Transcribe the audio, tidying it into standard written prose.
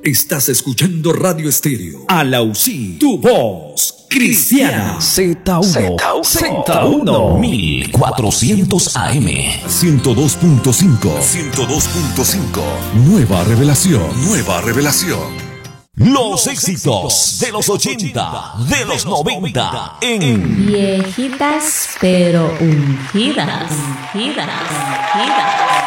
Estás escuchando Radio Estéreo. Alausí, tu voz cristiana. Z1 1400 AM 102.5. Nueva revelación. Los éxitos de los 80, de los 90 en Viejitas pero ungidas.